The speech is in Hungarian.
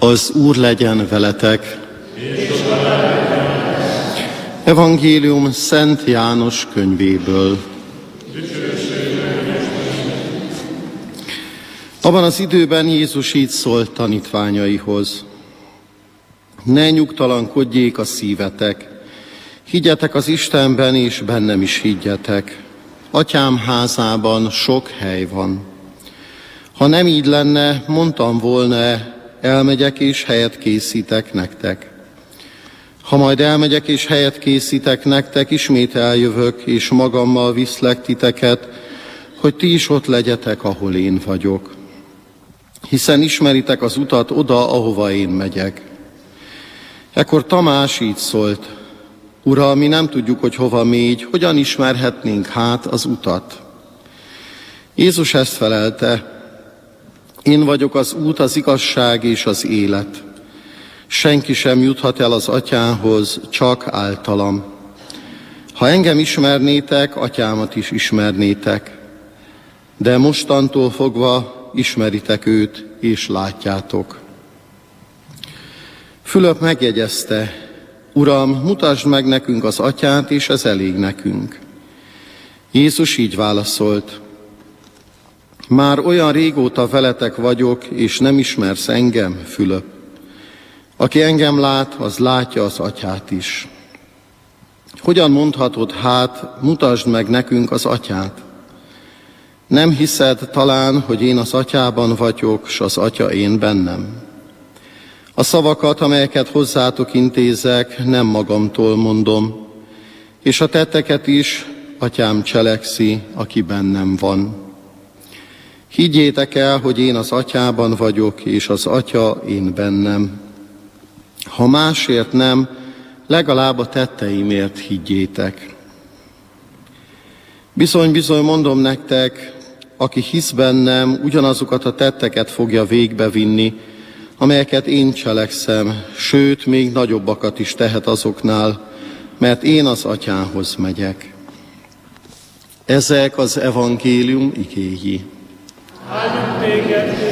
Az Úr legyen veletek. Evangélium Szent János könyvéből. Abban az időben Jézus így szólt tanítványaihoz. Ne nyugtalankodjék a szívetek. Higgyetek az Istenben, és bennem is higgyetek. Atyám házában sok hely van. Ha nem így lenne, mondtam volna, elmegyek és helyet készítek nektek. Ha majd elmegyek és helyet készítek nektek, ismét eljövök, és magammal viszlek titeket, hogy ti is ott legyetek, ahol én vagyok. Hiszen ismeritek az utat oda, ahova én megyek. Ekkor Tamás így szólt: Uram, mi nem tudjuk, hogy hova mégy, hogyan ismerhetnénk hát az utat? Jézus ezt felelte: Én vagyok az út, az igazság és az élet. Senki sem juthat el az Atyához, csak általam. Ha engem ismernétek, Atyámat is ismernétek. De mostantól fogva ismeritek őt, és látjátok. Fülöp megjegyezte: Uram, mutasd meg nekünk az Atyát, és ez elég nekünk. Jézus így válaszolt: Már olyan régóta veletek vagyok, és nem ismersz engem, Fülöp. Aki engem lát, az látja az Atyát is. Hogyan mondhatod hát, mutasd meg nekünk az Atyát? Nem hiszed talán, hogy én az Atyában vagyok, s az Atya én bennem? A szavakat, amelyeket hozzátok intézek, nem magamtól mondom, és a tetteket is Atyám cselekszi, aki bennem van. Higgyétek el, hogy én az Atyában vagyok, és az Atya én bennem. Ha másért nem, legalább a tetteimért higgyétek. Bizony, mondom nektek, aki hisz bennem, ugyanazokat a tetteket fogja végbevinni, amelyeket én cselekszem, sőt, még nagyobbakat is tehet azoknál, mert én az Atyához megyek. Ezek az evangélium igéi. Áldjuk téged,